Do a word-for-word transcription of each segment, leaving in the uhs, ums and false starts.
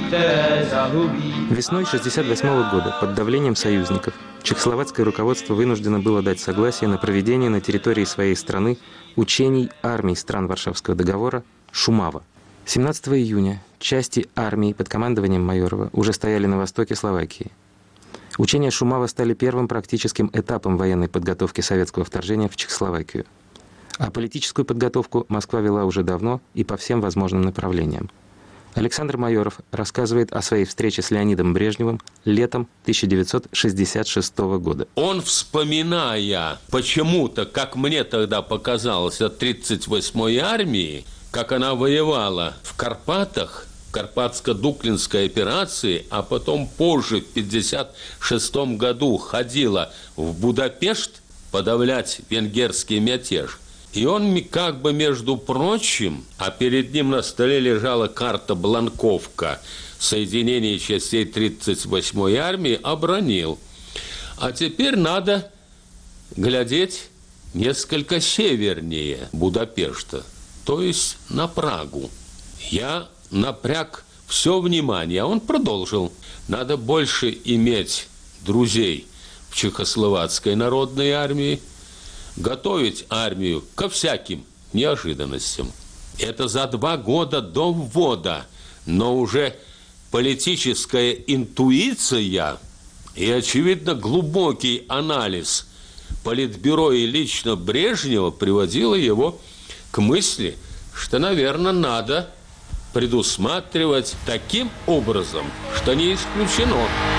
Весной шестьдесят восьмого года под давлением союзников чехословацкое руководство вынуждено было дать согласие на проведение на территории своей страны учений армий стран Варшавского договора «Шумава». семнадцатого июня части армии под командованием Майорова уже стояли на востоке Словакии. Учения Шумава стали первым практическим этапом военной подготовки советского вторжения в Чехословакию. А политическую подготовку Москва вела уже давно и по всем возможным направлениям. Александр Майоров рассказывает о своей встрече с Леонидом Брежневым летом тысяча девятьсот шестьдесят шестого года. Он, вспоминая почему-то, как мне тогда показалось, о тридцать восьмой армии, как она воевала в Карпатах, в Карпатско-Дуклинской операции, а потом позже, в пятьдесят шестом году, ходила в Будапешт подавлять венгерский мятеж. И он как бы, между прочим, а перед ним на столе лежала карта-бланковка соединения частей тридцать восьмой армии, обронил. А теперь надо глядеть несколько севернее Будапешта, то есть на Прагу. Я напряг все внимание, а он продолжил. Надо больше иметь друзей в Чехословацкой народной армии, готовить армию ко всяким неожиданностям. Это за два года до ввода, но уже политическая интуиция и, очевидно, глубокий анализ Политбюро и лично Брежнева приводило его к мысли, что, наверное, надо предусматривать таким образом, что не исключено.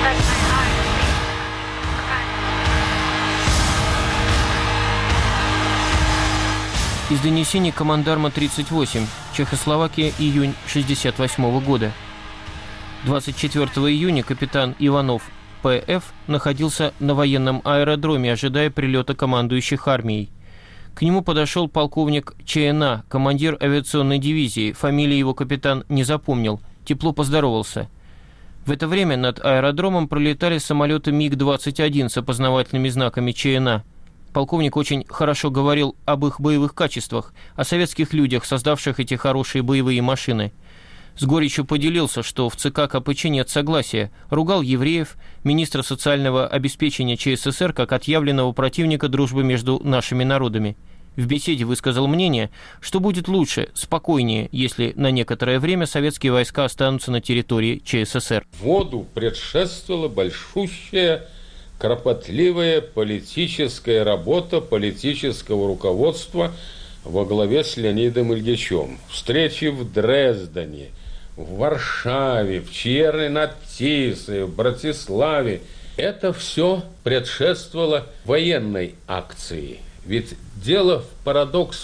Из донесений командарма тридцать восемь. Чехословакия, июнь шестьдесят восьмого года. двадцать четвёртого июня капитан Иванов П Ф находился на военном аэродроме, ожидая прилета командующих армией. К нему подошел полковник Ч Н А, командир авиационной дивизии. Фамилии его капитан не запомнил. Тепло поздоровался. В это время над аэродромом пролетали самолеты МиГ двадцать один с опознавательными знаками Ч Н А. Полковник очень хорошо говорил об их боевых качествах, о советских людях, создавших эти хорошие боевые машины. С горечью поделился, что в ЦК Ка Пэ Че нет согласия, ругал евреев, министра социального обеспечения Ч С С Р как отъявленного противника дружбы между нашими народами. В беседе высказал мнение, что будет лучше, спокойнее, если на некоторое время советские войска останутся на территории Ч С С Р. Вводу предшествовала большущая, кропотливая политическая работа политического руководства во главе с Леонидом Ильичем. Встречи в Дрездене, в Варшаве, в Черной над Тисой, в Братиславе. Это все предшествовало военной акции. Ведь дело в парадокс